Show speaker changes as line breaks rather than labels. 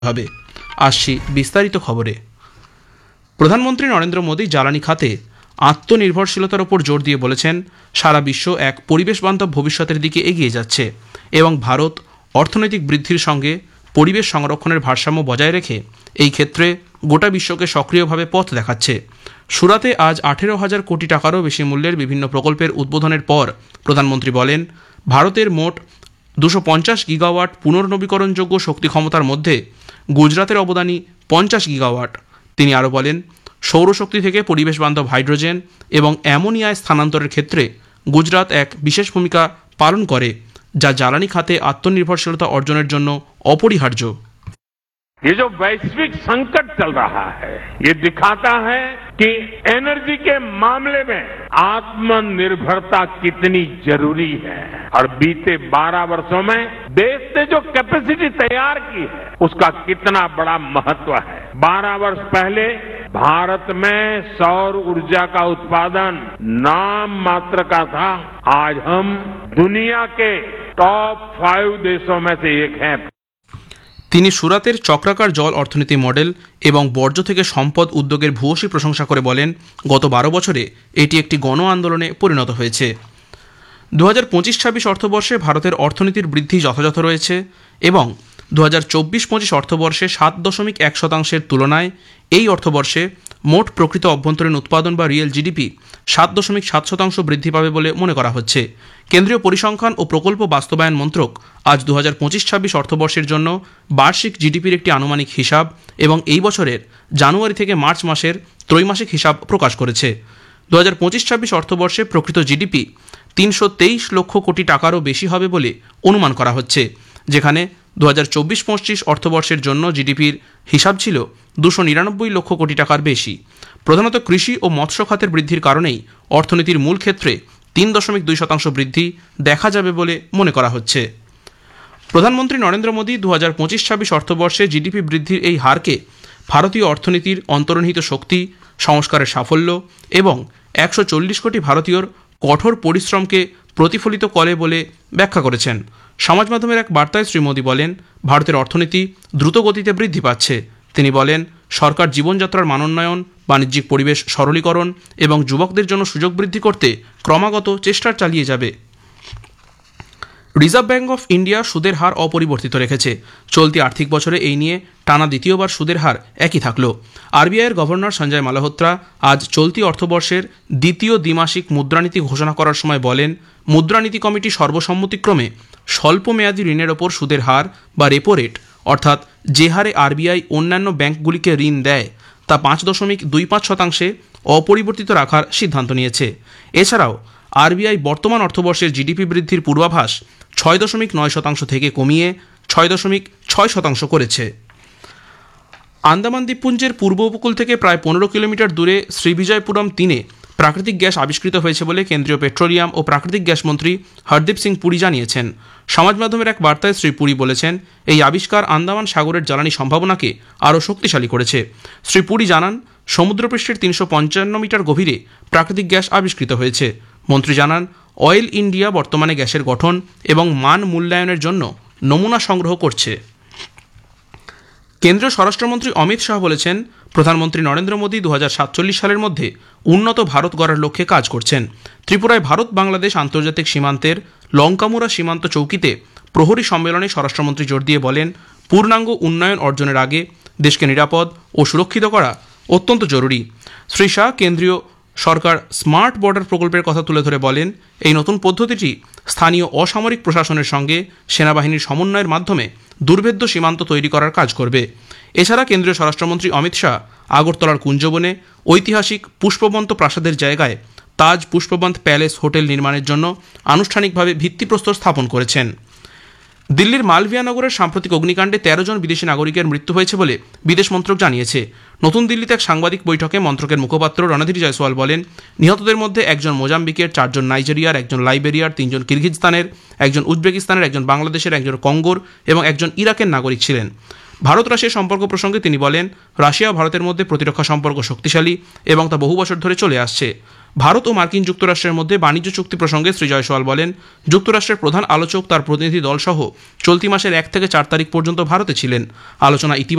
হবে। আসছি বিস্তারিত খবরে। প্রধানমন্ত্রী নরেন্দ্র মোদী জ্বালানি খাতে আত্মনির্ভরশীলতার ওপর জোর দিয়ে বলেছেন, সারা বিশ্ব এক পরিবেশ বান্ধব ভবিষ্যতের দিকে এগিয়ে যাচ্ছে এবং ভারত অর্থনৈতিক বৃদ্ধির সঙ্গে পরিবেশ সংরক্ষণের ভারসাম্য বজায় রেখে এই ক্ষেত্রে গোটা বিশ্বকে সক্রিয়ভাবে পথ দেখাচ্ছে। সুরাতে আজ 18,000 কোটি টাকারও বেশি মূল্যের বিভিন্ন প্রকল্পের উদ্বোধনের পর প্রধানমন্ত্রী বলেন, ভারতের মোট 250 গিগাওয়াট পুনর্নবীকরণযোগ্য শক্তি ক্ষমতার মধ্যে গুজরাতের অবদানই 50 গিগাওয়াট। তিনি আরও বলেন, সৌরশক্তি থেকে পরিবেশ বান্ধব হাইড্রোজেন এবং অ্যামোনিয়ায় স্থানান্তরের ক্ষেত্রে গুজরাত এক বিশেষ ভূমিকা পালন করে, যা জ্বালানি খাতে আত্মনির্ভরশীলতা অর্জনের জন্য অপরিহার্য।
ये जो वैश्विक संकट चल रहा है, ये दिखाता है कि एनर्जी के मामले में आत्मनिर्भरता कितनी जरूरी है। और बीते 12 वर्षों में देश ने जो कैपेसिटी तैयार की है, उसका कितना बड़ा महत्व है। 12 वर्ष पहले भारत में सौर ऊर्जा का उत्पादन नाम मात्र का था। आज हम दुनिया के टॉप 5 देशों में से एक हैं।
তিনি সুরাতের চক্রাকার জল অর্থনীতি মডেল এবং বর্জ্য থেকে সম্পদ উদ্যোগের ভূয়সী প্রশংসা করে বলেন, গত 12 বছরে এটি একটি গণ আন্দোলনে পরিণত হয়েছে। 2025-26 অর্থবর্ষে ভারতের অর্থনীতির বৃদ্ধি যথাযথ রয়েছে এবং 2024-25 অর্থবর্ষে 7.1% তুলনায় এই অর্থবর্ষে মোট প্রকৃত অভ্যন্তরীণ উৎপাদন বা রিয়েল জিডিপি 7.7% বৃদ্ধি পাবে বলে মনে করা হচ্ছে। কেন্দ্রীয় পরিসংখ্যান ও প্রকল্প বাস্তবায়ন মন্ত্রক আজ 2025-26 অর্থবর্ষের জন্য বার্ষিক জিডিপির একটি আনুমানিক হিসাব এবং এই বছরের জানুয়ারি থেকে মার্চ মাসের ত্রৈমাসিক হিসাব প্রকাশ করেছে। 2025-26 অর্থবর্ষে প্রকৃত জিডিপি 323 লক্ষ কোটি টাকারও বেশি হবে বলে অনুমান করা হচ্ছে, যেখানে 2024-25 অর্থবর্ষের জন্য জিডিপির হিসাব ছিল 299 লক্ষ কোটি টাকার বেশি। প্রধানত কৃষি ও মৎস্য খাতের বৃদ্ধির কারণেই অর্থনীতির মূল ক্ষেত্রে 3.2% বৃদ্ধি দেখা যাবে বলে মনে করা হচ্ছে। প্রধানমন্ত্রী নরেন্দ্র মোদী 2025-26 অর্থবর্ষে জিডিপি বৃদ্ধির এই হারকে ভারতীয় অর্থনীতির অন্তর্নিহিত শক্তি, সংস্কারের সাফল্য এবং 140 কোটি ভারতীয়র কঠোর পরিশ্রমকে প্রতিফলিত করে বলে ব্যাখ্যা করেছেন। সমাজ মাধ্যমের এক বার্তায় শ্রী মোদী বলেন, ভারতের অর্থনীতি দ্রুত গতিতে বৃদ্ধি পাচ্ছে। তিনি বলেন, সরকার জীবনযাত্রার মানোন্নয়ন, বাণিজ্যিক পরিবেশ সরলীকরণ এবং যুবকদের জন্য সুযোগ বৃদ্ধি করতে ক্রমাগত চেষ্টা চালিয়ে যাবে। রিজার্ভ ব্যাঙ্ক অফ ইন্ডিয়া সুদের হার অপরিবর্তিত রেখেছে। চলতি আর্থিক বছরে এই নিয়ে টানা দ্বিতীয়বার সুদের হার একই থাকল। আরবিআইয়ের গভর্নর সঞ্জয় মালহোত্রা আজ চলতি অর্থবর্ষের দ্বিতীয় দ্বিমাসিক মুদ্রানীতি ঘোষণা করার সময় বলেন, মুদ্রানীতি কমিটি সর্বসম্মতিক্রমে স্বল্প মেয়াদী ঋণের ওপর সুদের হার বা রেপো রেট, অর্থাৎ যে হারে আরবিআই অন্যান্য ব্যাংকগুলিকে ঋণ দেয় তা 5.25% অপরিবর্তিত রাখার সিদ্ধান্ত নিয়েছে। এছাড়াও আরবিআই বর্তমান অর্থবর্ষের জিডিপি বৃদ্ধির পূর্বাভাস 6.9% থেকে কমিয়ে 6.6% করেছে। আন্দামান দ্বীপপুঞ্জের পূর্ব উপকূল থেকে প্রায় 15 কিলোমিটার দূরে শ্রীবিজয়পুরম 3-এ প্রাকৃতিক গ্যাস আবিষ্কৃত হয়েছে বলে কেন্দ্রীয় পেট্রোলিয়াম ও প্রাকৃতিক গ্যাস মন্ত্রী হরদীপ সিং পুরী জানিয়েছেন। সমাজ মাধ্যমের এক বার্তায় শ্রী পুরী বলেছেন, এই আবিষ্কার আন্দামান সাগরের জ্বালানি সম্ভাবনাকে আরও শক্তিশালী করেছে। শ্রী পুরী জানান, সমুদ্রপৃষ্ঠের 355 মিটার গভীরে প্রাকৃতিক গ্যাস আবিষ্কৃত হয়েছে। মন্ত্রী জানান, অয়েল ইন্ডিয়া বর্তমানে গ্যাসের গঠন এবং মান মূল্যায়নের জন্য নমুনা সংগ্রহ করছে। কেন্দ্রীয় স্বরাষ্ট্রমন্ত্রী অমিত শাহ বলেছেন, প্রধানমন্ত্রী নরেন্দ্র মোদী 2047 সালের মধ্যে উন্নত ভারত গড়ার লক্ষ্যে কাজ করছেন। ত্রিপুরায় ভারত বাংলাদেশ আন্তর্জাতিক সীমান্তের লঙ্কামুরা সীমান্ত চৌকিতে প্রহরী সম্মেলনে স্বরাষ্ট্রমন্ত্রী জোর দিয়ে বলেন, পূর্ণাঙ্গ উন্নয়ন অর্জনের আগে দেশকে নিরাপদ ও সুরক্ষিত করা অত্যন্ত জরুরি। শ্রী শাহ কেন্দ্রীয় সরকার স্মার্ট বর্ডার প্রকল্পের কথা তুলে ধরে বলেন, এই নতুন পদ্ধতিটি স্থানীয় অসামরিক প্রশাসনের সঙ্গে সেনাবাহিনীর সমন্বয়ের মাধ্যমে দুর্ভেদ্য সীমান্ত তৈরি করার কাজ করবে। এছাড়া কেন্দ্রীয় স্বরাষ্ট্রমন্ত্রী অমিত শাহ আগরতলার কুঞ্জবনে ঐতিহাসিক পুষ্পবন্ত প্রাসাদের জায়গায় তাজ পুষ্পবন্ত প্যালেস হোটেল নির্মাণের জন্য আনুষ্ঠানিকভাবে ভিত্তিপ্রস্তর স্থাপন করেছেন। দিল্লির মালভিয়া নগরের সাম্প্রতিক অগ্নিকাণ্ডে 13 জন বিদেশি নাগরিকের মৃত্যু হয়েছে বলে বিদেশ মন্ত্রক জানিয়েছে। নতুন দিল্লিতে এক সাংবাদিক বৈঠকে মন্ত্রকের মুখপাত্র রণধীর জয়সওয়াল বলেন, নিহতদের মধ্যে 1 জন মোজাম্বিকের, 4 জন নাইজেরিয়ার, 1 জন লাইবেরিয়ার, 3 জন কিরগিজস্তানের, 1 জন উজবেকিস্তানের, 1 জন বাংলাদেশের, 1 জন কঙ্গোর এবং 1 জন ইরাকের নাগরিক ছিলেন। ভারত রাশিয়া সম্পর্ক প্রসঙ্গে তিনি বলেন, রাশিয়া ও ভারতের মধ্যে প্রতিরক্ষা সম্পর্ক শক্তিশালী এবং তা বহু বছর ধরে চলে আসছে। ভারত ও মার্কিন যুক্তরাষ্ট্রের মধ্যে বাণিজ্য চুক্তি প্রসঙ্গে শ্রী জয়সওয়াল বলেন, যুক্তরাষ্ট্রের প্রধান আলোচক তার প্রতিনিধি দল সহ চলতি মাসের 1 থেকে 4 তারিখ পর্যন্ত ভারতে ছিলেন। আলোচনা